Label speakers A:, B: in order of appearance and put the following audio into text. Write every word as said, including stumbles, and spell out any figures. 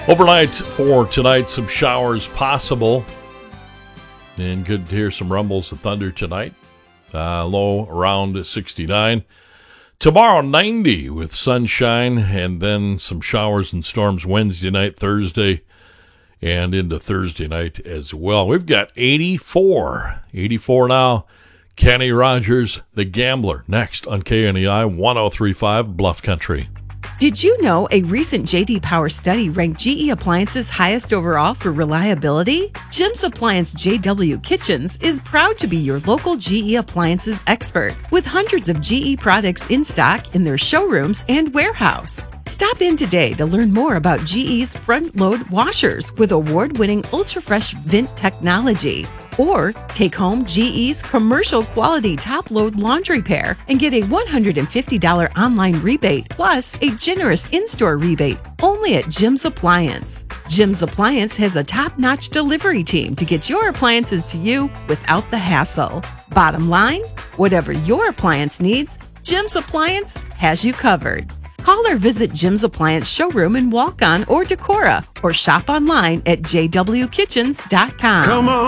A: Overnight for tonight, some showers possible. And good to hear some rumbles of thunder tonight. Uh, low around sixty-nine. Tomorrow, ninety with sunshine, and then some showers and storms Wednesday night, Thursday, and into Thursday night as well. We've got eighty-four. eighty-four now. Kenny Rogers, the Gambler, next on K N E I one oh three point five Bluff Country.
B: Did you know a recent J D Power study ranked G E Appliances highest overall for reliability? Jim's Appliance J W Kitchens is proud to be your local G E Appliances expert with hundreds of G E products in stock in their showrooms and warehouse. Stop in today to learn more about G E's front-load washers with award-winning ultra-fresh vent technology. Or take home G E's commercial quality top-load laundry pair and get a one hundred fifty dollars online rebate plus a generous in-store rebate only at Jim's Appliance. Jim's Appliance has a top-notch delivery team to get your appliances to you without the hassle. Bottom line, whatever your appliance needs, Jim's Appliance has you covered. Call or visit Jim's Appliance showroom in Walk-On or Decorah, or shop online at j w kitchens dot com.
C: Come on.